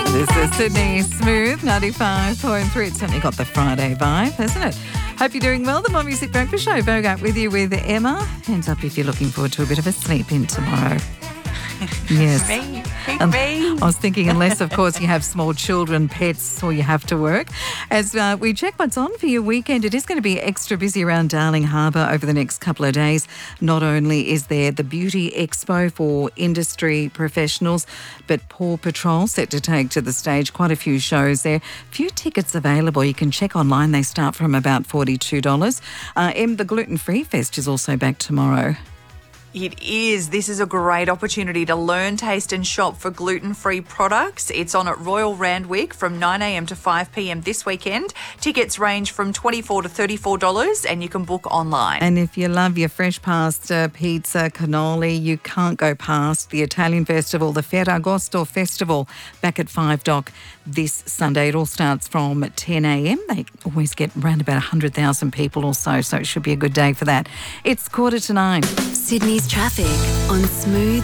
This is Sydney Smooth 95.3. It's certainly got the Friday vibe, hasn't it? Hope you're doing well. The More Music Breakfast Show. Bogart with you with Emma. Hands up if you're looking forward to a bit of a sleep in tomorrow. Yes. Me. I was thinking, unless, of course, you have small children, pets, or you have to work. As we check what's on for your weekend, it is going to be extra busy around Darling Harbour over the next couple of days. Not only is there the Beauty Expo for industry professionals, but Paw Patrol set to take to the stage. Quite a few shows there. Few tickets available. You can check online. They start from about $42. The Gluten Free Fest is also back tomorrow. It is. This is a great opportunity to learn, taste and shop for gluten-free products. It's on at Royal Randwick from 9am to 5pm this weekend. Tickets range from $24 to $34 and you can book online. And if you love your fresh pasta, pizza, cannoli, you can't go past the Italian festival, the Ferragosto Festival, back at 5 Dock this Sunday. It all starts from 10am. They always get around about 100,000 people or so it should be a good day for that. It's 8:45. Sydney's traffic on Smooth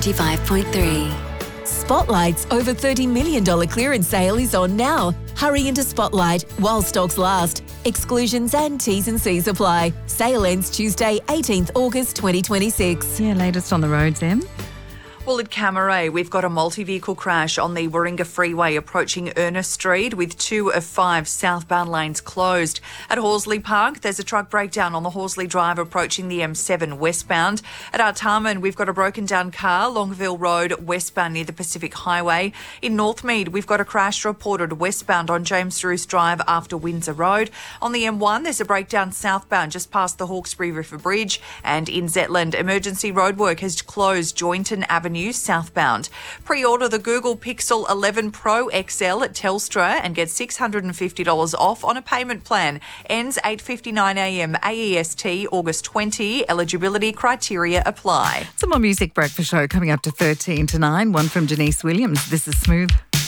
95.3. Spotlight's over $30 million clearance sale is on now. Hurry into Spotlight while stocks last. Exclusions and T's and C's apply. Sale ends Tuesday, 18th August 2026. Yeah, latest on the roads, Em. Well, at Camaray, we've got a multi-vehicle crash on the Warringah Freeway approaching Ernest Street with 2 of 5 southbound lanes closed. At Horsley Park, there's a truck breakdown on the Horsley Drive approaching the M7 westbound. At Artarmon, we've got a broken down car, Longville Road westbound near the Pacific Highway. In Northmead, we've got a crash reported westbound on James Roos Drive after Windsor Road. On the M1, there's a breakdown southbound just past the Hawkesbury River Bridge. And in Zetland, emergency roadwork has closed Joynton Avenue southbound. Pre-order the Google Pixel 11 Pro XL at Telstra and get $650 off on a payment plan. Ends 8:59am AEST August 20. Eligibility criteria apply. Some more Music Breakfast Show coming up to 13 to 9. One from Denise Williams. This is Smooth.